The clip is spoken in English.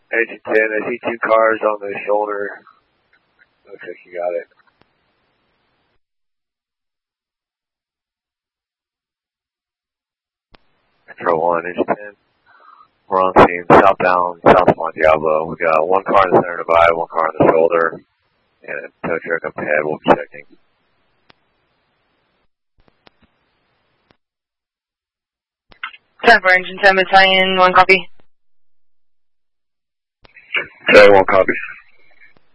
Engine 10, I see 2 cars on the shoulder. Looks like you got it. Control 1, Engine 10. We're on scene southbound, south of Mont Diablo. We got 1 car in the center divide, 1 car on the shoulder, and a tow truck up ahead. We'll be checking. 10 for Engine 10 Battalion, 1 copy. Okay, 1 copy.